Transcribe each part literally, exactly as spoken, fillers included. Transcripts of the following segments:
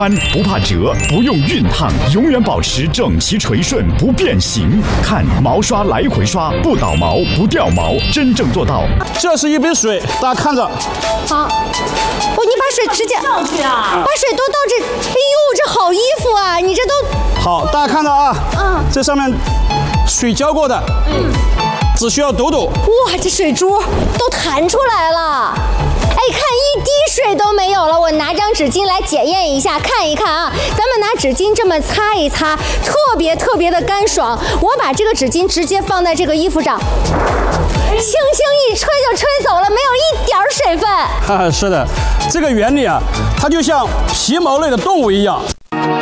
穿不怕折，不用熨烫，永远保持整齐垂顺不变形。看毛刷来回刷，不倒毛不掉毛，真正做到。 这是一杯水，大家看着。 好，哦，你把水直接上去啊！ 把水都倒这，哎呦，这好衣服啊！你这都好，大家看着啊，嗯，这上面水浇过的，嗯，只需要抖抖。 哇，这水珠都弹出来了。哎，看一滴水都没有了。我拿张纸巾来检验一下，看一看啊。咱们拿纸巾这么擦一擦，特别特别的干爽。我把这个纸巾直接放在这个衣服上，轻轻一吹就吹走了，没有一点水分。 哈，是的，这个原理啊，它就像皮毛类的动物一样。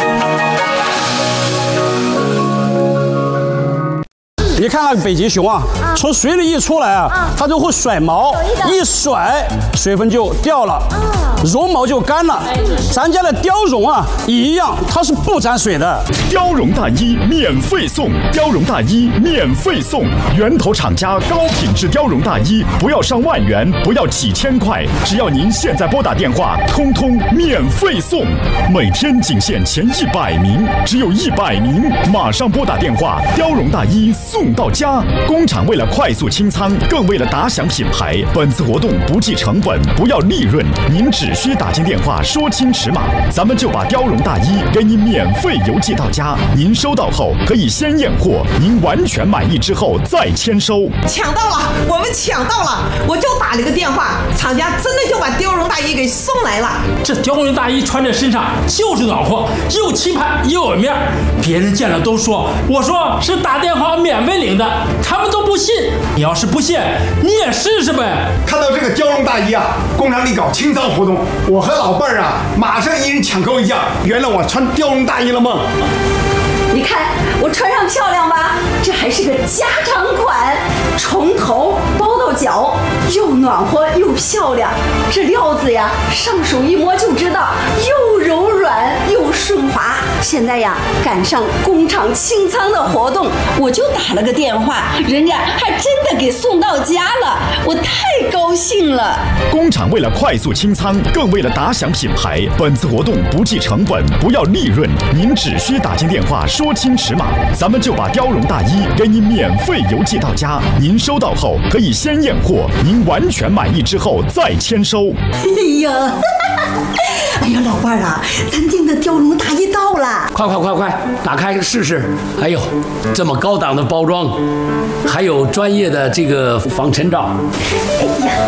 你看那个北极熊啊，啊从水里一出来啊，啊它就会甩毛，一甩水分就掉了，啊、绒毛就干了。咱家的貂绒啊也一样，它是不沾水的。 貂绒大衣免费送，貂绒大衣免费送，源头厂家高品质貂绒大衣，不要上万元，不要几千块，只要您现在拨打电话，通通免费送。每天仅限前一百名，只有一百名，马上拨打电话，貂绒大衣送到家。工厂为了快速清仓，更为了打响品牌，本次活动不计成本，不要利润，您只需打进电话说清尺码，咱们就把貂绒大衣给你免费邮寄到家。您收到后可以先验货，您完全满意之后再签收。 抢到了，我们抢到了！我就打了个电话，厂家真的就把貂绒大衣给送来了。 这貂绒大衣穿在身上就是暖和，又气派又有面，别人见了都说我说是打电话免费领的，他们都不信。你要是不信，你也试试呗。 看到这个貂绒大衣啊，工厂里搞清仓活动，我和老伴儿啊，马上一人抢购一件，圆了我穿貂绒大衣的梦。 你看我穿上漂亮吧？这还是个加长款，从头包到脚，又暖和又漂亮。这料子呀，上手一摸就知道，又柔软又顺滑。现在呀，赶上工厂清仓的活动，我就打了个电话，人家还真的给送到家了，我太高兴了。 工厂为了快速清仓，更为了打响品牌，本次活动不计成本，不要利润，您只需打进电话说清尺码，咱们就把貂绒大衣给你免费邮寄到家。您收到后可以先验货，您完全满意之后再签收。 哎呀，哎呀，老伴儿啊，咱订的貂绒大衣到了， 快快快快，打开试试！哎呦，这么高档的包装，还有专业的这个防尘罩。 哎呀，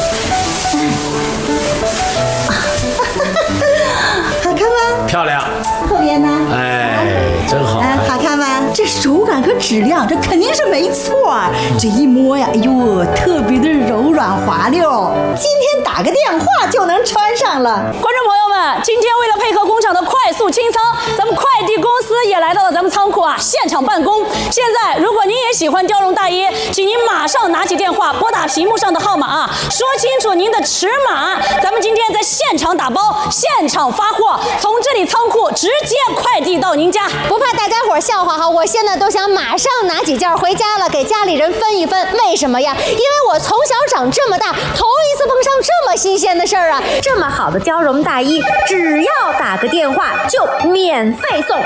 好看吗？ 漂亮。 后边呢？ 哎，真好看。 好看吗？这手感和质量，这肯定是没错。这一摸呀，哎呦，特别的柔软滑溜。今天打个电话就能穿上了。 观众朋友们，今天为了配合工厂的快速清仓，咱们快递公司也来到了咱们仓库啊，现场办公。现在，如果您也喜欢貂绒大衣，请您马上拿起电话，拨打屏幕上的号码啊，说清楚您的尺码。咱们今天在现场打包，现场发货，从这里仓库直接快递到您家。 不怕大家伙笑话哈，我现在都想马上拿几件回家了，给家里人分一分。为什么呀？因为我从小长这么大，头一次碰上这么新鲜的事儿啊！这么好的貂绒大衣，只要打个电话就免费送。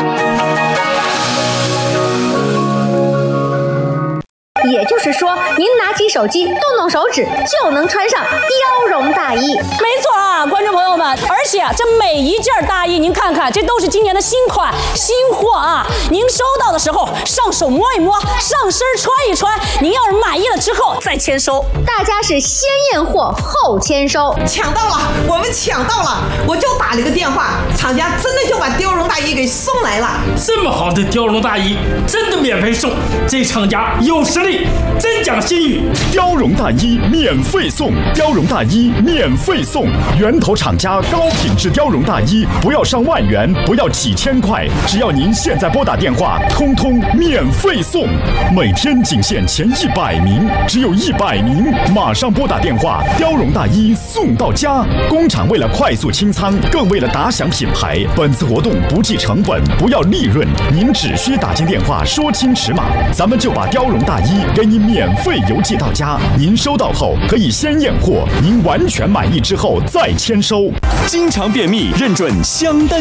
也就是说，您拿起手机，动动手指，就能穿上貂绒大衣。 没错啊，观众朋友们，而且啊，这每一件大衣，您看看，这都是今年的新款新货啊！您收到的时候，上手摸一摸，上身穿一穿，您要是满意了之后再签收。 大家是先验货后签收。 抢到了，我们抢到了！我就打了个电话，厂家真的就把貂绒大衣给送来了。 这么好的貂绒大衣，真的免费送，这厂家有实力。真讲信誉， 貂绒大衣免费送，貂绒大衣免费送，源头厂家高品质貂绒大衣，不要上万元，不要几千块，只要您现在拨打电话，通通免费送。每天仅限前一百名，只有一百名，马上拨打电话，貂绒大衣送到家。工厂为了快速清仓，更为了打响品牌，本次活动不计成本，不要利润，您只需打进电话说清尺码，咱们就把貂绒大衣衣给你免费邮寄到家，您收到后可以先验货，您完全满意之后再签收。 经常便秘，认准香丹。